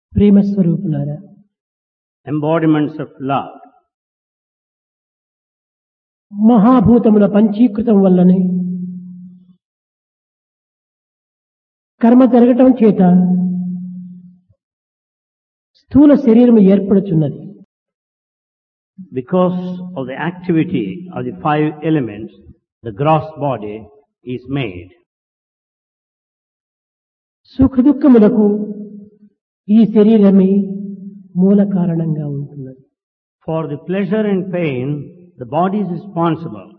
ప్రేమ స్వరూపులారా, embodiments of love. మహాభూతముల పంచీకృతం వల్లనే కర్మ జరగటం చేత స్థూల శరీరం ఏర్పడుచున్నది. Because of the activity of the five elements, the gross body is made. సుఖ దుఃఖములకు ఈ శరీరమే మూల కారణంగా ఉంటున్నది. For the pleasure and pain, the body is responsible.